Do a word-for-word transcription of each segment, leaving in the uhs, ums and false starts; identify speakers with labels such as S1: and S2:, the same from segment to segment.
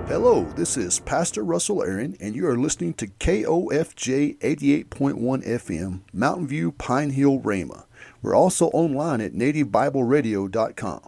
S1: Hello, this is Pastor Russell Aaron, and you are listening to K O F J eighty-eight point one F M, Mountain View, Pine Hill, Rhema. We're also online at native bible radio dot com.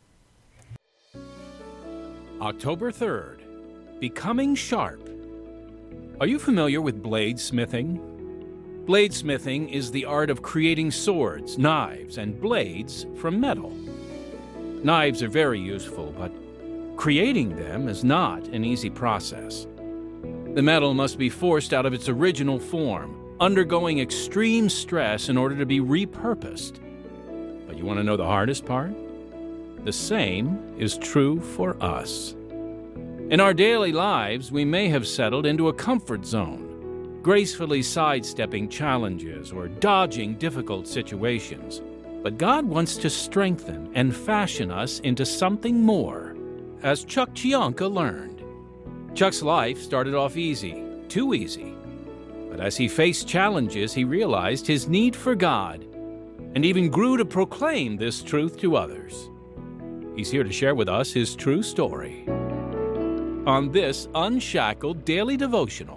S2: October third, Becoming Sharp. Are you familiar with bladesmithing? Bladesmithing is the art of creating swords, knives, and blades from metal. Knives are very useful, but creating them is not an easy process. The metal must be forced out of its original form, undergoing extreme stress in order to be repurposed. But you want to know the hardest part? The same is true for us. In our daily lives, we may have settled into a comfort zone, gracefully sidestepping challenges or dodging difficult situations. But God wants to strengthen and fashion us into something more, as Chuck Chionka learned. Chuck's life started off easy, too easy. But as he faced challenges, he realized his need for God and even grew to proclaim this truth to others. He's here to share with us his true story on this Unshackled Daily Devotional.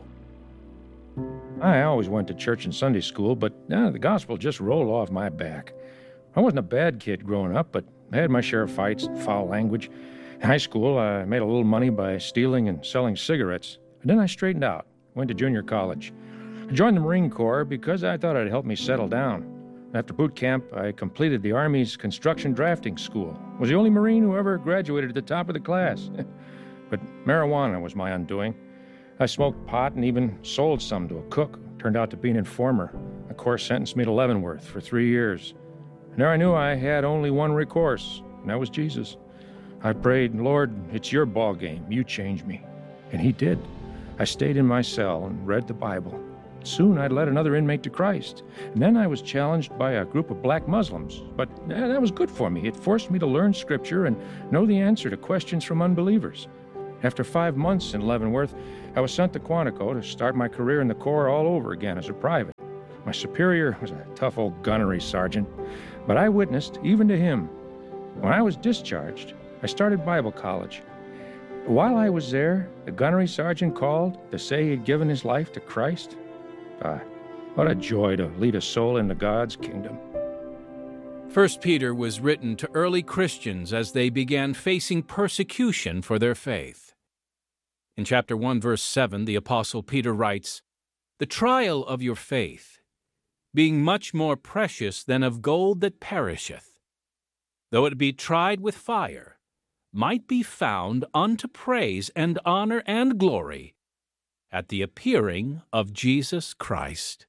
S3: I always went to church and Sunday school, but uh, the gospel just rolled off my back. I wasn't a bad kid growing up, but I had my share of fights and foul language. In high school, I made a little money by stealing and selling cigarettes. And then I straightened out, went to junior college. I joined the Marine Corps because I thought it'd help me settle down. After boot camp, I completed the Army's construction drafting school. Was the only Marine who ever graduated at the top of the class. But marijuana was my undoing. I smoked pot and even sold some to a cook. Turned out to be an informer. The Corps sentenced me to Leavenworth for three years. And there I knew I had only one recourse, and that was Jesus. I prayed, Lord, it's your ball game. You change me. And he did. I stayed in my cell and read the Bible. Soon I'd led another inmate to Christ. And then I was challenged by a group of black Muslims. But eh, that was good for me. It forced me to learn Scripture and know the answer to questions from unbelievers. After five months in Leavenworth, I was sent to Quantico to start my career in the Corps all over again as a private. My superior was a tough old gunnery sergeant, but I witnessed even to him. When I was discharged, I started Bible college. While I was there, the gunnery sergeant called to say he'd given his life to Christ. Ah, what a joy to lead a soul into God's kingdom.
S2: First Peter was written to early Christians as they began facing persecution for their faith. In chapter one, verse seven, the Apostle Peter writes, "The trial of your faith, being much more precious than of gold that perisheth, though it be tried with fire, might be found unto praise and honor and glory at the appearing of Jesus Christ."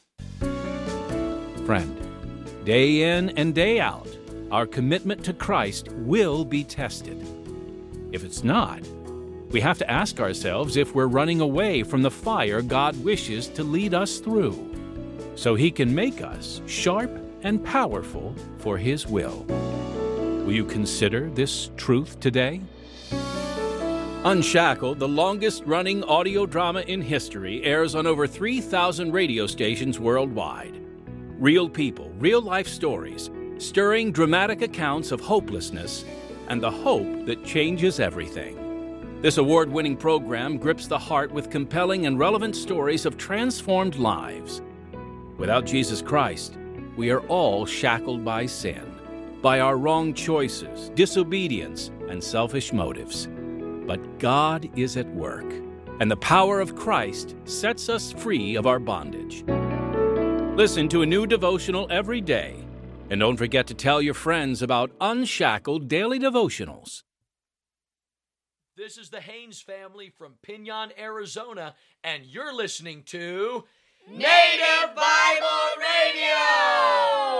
S2: Friend, day in and day out, our commitment to Christ will be tested. If it's not, we have to ask ourselves if we're running away from the fire God wishes to lead us through, so He can make us sharp and powerful for His will. Will you consider this truth today? Unshackled, the longest-running audio drama in history, airs on over three thousand radio stations worldwide. Real people, real-life stories, stirring dramatic accounts of hopelessness and the hope that changes everything. This award-winning program grips the heart with compelling and relevant stories of transformed lives. Without Jesus Christ, we are all shackled by sin, by our wrong choices, disobedience, and selfish motives. But God is at work, and the power of Christ sets us free of our bondage. Listen to a new devotional every day, and don't forget to tell your friends about Unshackled Daily Devotionals.
S4: This is the Haynes family from Pinon, Arizona, and you're listening to
S5: Native Bible Radio!